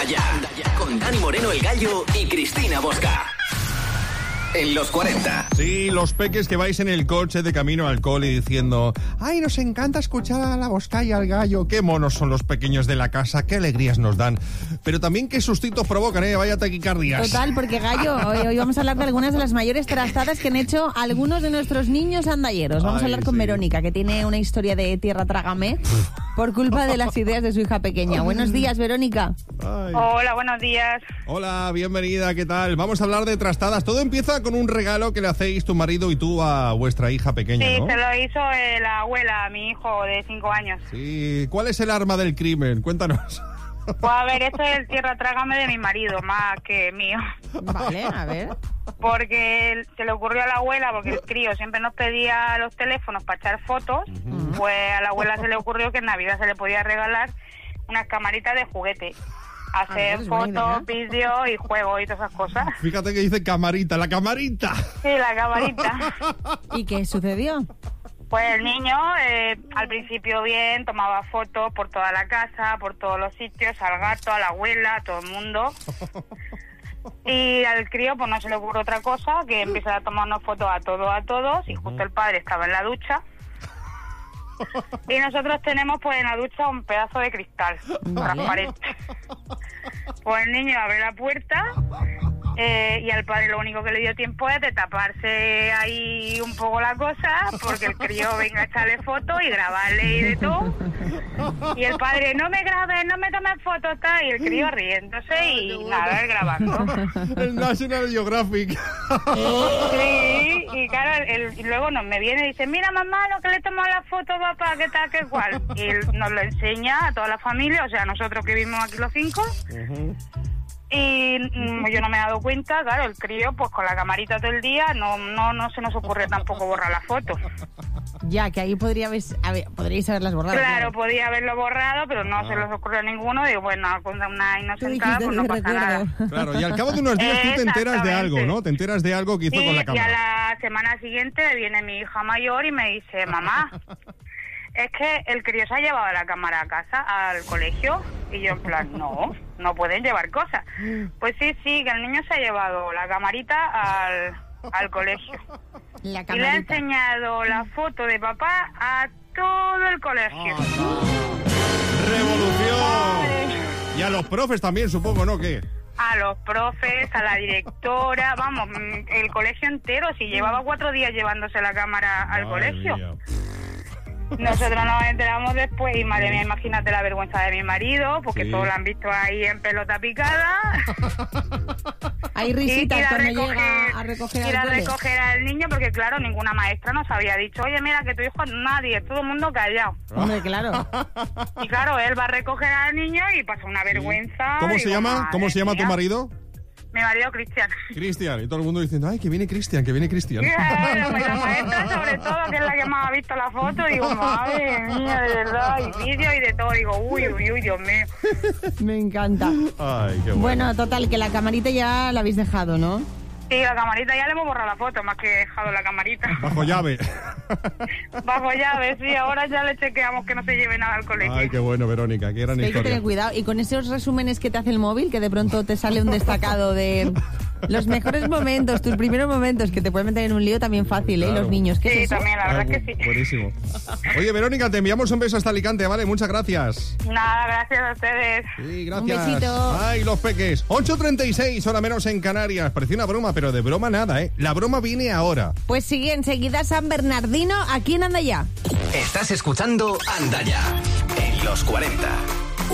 Ya, con Dani Moreno el Gallo y Cristina Bosca. En los 40. Sí, los peques que vais en el coche de camino al cole diciendo: ¡ay, nos encanta escuchar a la Bosca y al Gallo! ¡Qué monos son los pequeños de la casa! ¡Qué alegrías nos dan! Pero también qué sustitos provocan, vaya taquicardias. Total, porque Gallo, hoy vamos a hablar de algunas de las mayores trastadas que han hecho algunos de nuestros niños andalleros. Vamos a hablar con Verónica, que tiene una historia de tierra trágame por culpa de las ideas de su hija pequeña. Buenos días, Verónica. Ay. Hola, buenos días. Hola, bienvenida, ¿qué tal? Vamos a hablar de trastadas. Todo empieza con un regalo que le hacéis tu marido y tú a vuestra hija pequeña, sí, ¿no? se lo hizo la abuela a mi hijo de 5 años. Sí, ¿cuál es el arma del crimen? Cuéntanos. Pues a ver, esto es el tierra trágame de mi marido, más que mío. Vale, a ver. Porque se le ocurrió a la abuela, porque el crío siempre nos pedía los teléfonos para echar fotos, pues a la abuela se le ocurrió que en Navidad se le podía regalar unas camaritas de juguete. Hacer fotos, vídeos y juegos y todas esas cosas. Fíjate que dice camarita, la camarita. Sí, la camarita. ¿Y qué sucedió? Pues el niño, al principio bien, tomaba fotos por toda la casa, por todos los sitios, al gato, a la abuela, a todo el mundo. Y al crío pues no se le ocurre otra cosa que empieza a tomarnos fotos a todos, y justo el padre estaba en la ducha. Y nosotros tenemos pues en la ducha un pedazo de cristal transparente. Pues el niño abre la puerta y al padre lo único que le dio tiempo es de taparse ahí un poco la cosa, porque el crío venga a echarle fotos y grabarle y de todo. Y el padre: no me grabes, no me tomes fotos, tal. Y el crío riéndose y nada, él grabando. El National Geographic. Sí, y claro, y luego me viene y dice: mira, mamá, lo que le he tomado la foto, papá, qué tal, qué cual. Y él nos lo enseña a toda la familia, o sea, nosotros que vivimos aquí los 5. Y yo no me he dado cuenta, claro, el crío pues con la camarita todo el día no se nos ocurre tampoco borrar la foto. Ya, que ahí podríais haberlas borrado. Claro, podía haberlo borrado, pero no se les ocurrió a ninguno. Digo, bueno, con una inocentada pues no pasa nada. Claro, y al cabo de unos días tú te enteras de algo, ¿no? Te enteras de algo que hizo con la cámara. Y a la semana siguiente viene mi hija mayor y me dice: mamá, es que el crío se ha llevado la cámara a casa, al colegio. Y yo en plan: no pueden llevar cosas. Pues sí, que el niño se ha llevado la camarita al colegio. Y le ha enseñado la foto de papá a todo el colegio. ¡Revolución! Y a los profes también, supongo, ¿no? ¿Qué? A los profes, a la directora, vamos, el colegio entero. Si llevaba 4 días llevándose la cámara al colegio. Mía. Nosotros nos enteramos después y, madre mía, imagínate la vergüenza de mi marido, porque todos lo han visto ahí en pelota picada. Hay risitas cuando llega a recoger al niño, porque claro, ninguna maestra nos había dicho: oye, mira, que tu hijo, nadie, todo el mundo callado. Hombre, claro. Y claro, él va a recoger al niño y pasa una vergüenza. ¿Cómo se llama? ¿Cómo se llama tu marido? Mi marido, Cristian. Cristian, y todo el mundo diciendo: ay, que viene Cristian, que viene Cristian. Claro, pues la maestra sobre todo, que es la que más ha visto la foto, digo: madre mía, de verdad, y vídeo y de todo, digo: uy, Dios mío. Me encanta. Ay, qué bueno. Bueno, total, que la camarita ya la habéis dejado, ¿no? Sí, la camarita ya le hemos borrado la foto, más que dejado la camarita. Bajo llave. Bajo llave, sí, ahora ya le chequeamos que no se lleve nada al colegio. Ay, qué bueno, Verónica, qué gran historia. Hay que tener cuidado. Y con esos resúmenes que te hace el móvil, que de pronto te sale un destacado de los mejores momentos, tus primeros momentos, que te pueden meter en un lío también fácil, ¿eh? Claro. Los niños, ¿qué es eso? También, la verdad que sí. Buenísimo. Oye, Verónica, te enviamos un beso hasta Alicante, ¿vale? Muchas gracias. Nada, gracias a ustedes. Sí, gracias. Un besito. Ay, los peques. 8:36, hora menos en Canarias. Parecía una broma, pero de broma nada, ¿eh? La broma viene ahora. Pues sigue enseguida San Bernardino, aquí en Anda Ya. Estás escuchando Anda Ya, en los 40.